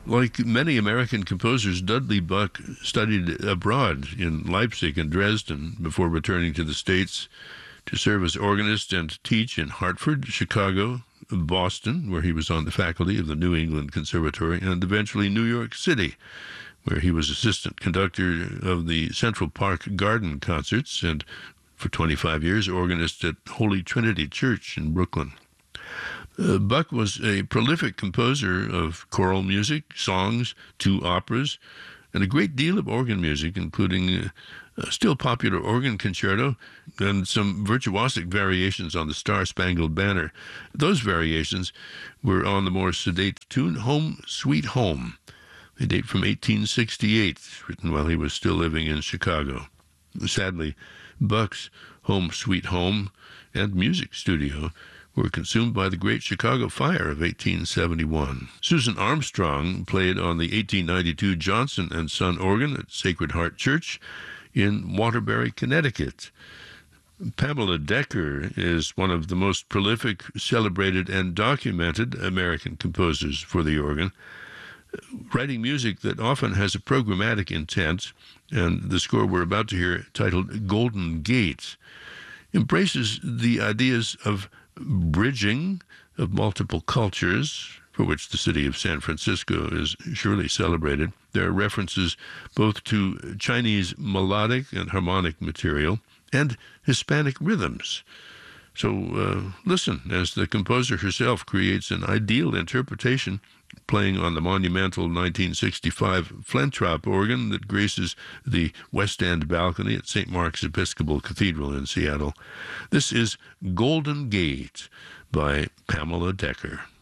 Like many American composers, Dudley Buck studied abroad in Leipzig and Dresden before returning to the States to serve as organist and teach in Hartford, Chicago, Boston, where he was on the faculty of the New England Conservatory, and eventually New York City, where he was assistant conductor of the Central Park Garden Concerts and, for 25 years, organist at Holy Trinity Church in Brooklyn. Buck was a prolific composer of choral music, songs, 2 operas, and a great deal of organ music, including a still popular organ concerto and some virtuosic variations on the Star-Spangled Banner. Those variations were on the more sedate tune Home Sweet Home. They date from 1868, written while he was still living in Chicago. Sadly, Buck's Home Sweet Home and music studio were consumed by the Great Chicago Fire of 1871. Susan Armstrong played on the 1892 Johnson and Son organ at Sacred Heart Church in Waterbury, Connecticut. Pamela Decker is one of the most prolific, celebrated, and documented American composers for the organ, writing music that often has a programmatic intent, and the score we're about to hear, titled Golden Gate, embraces the ideas of bridging of multiple cultures, for which the city of San Francisco is surely celebrated. There are references both to Chinese melodic and harmonic material and Hispanic rhythms. So listen as the composer herself creates an ideal interpretation, playing on the monumental 1965 Flentrop organ that graces the West End balcony at St. Mark's Episcopal Cathedral in Seattle. This is Golden Gate by Pamela Decker.